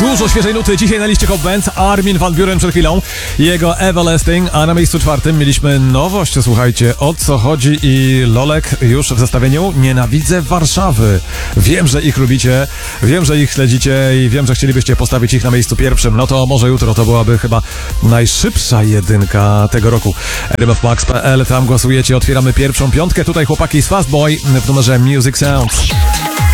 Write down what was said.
Dużo świeżej nuty dzisiaj na liście Hot Bands. Armin van Buuren przed chwilą, jego Everlasting, a na miejscu 4 mieliśmy nowość. Słuchajcie, o co chodzi i Lolek już w zestawieniu. Nienawidzę Warszawy. Wiem, że ich lubicie, wiem, że ich śledzicie i wiem, że chcielibyście postawić ich na miejscu pierwszym. No to może jutro to byłaby chyba najszybsza jedynka tego roku. rmfmax.pl, tam głosujecie, otwieramy pierwszą piątkę. Tutaj chłopaki z Fastboy w numerze Music Sounds.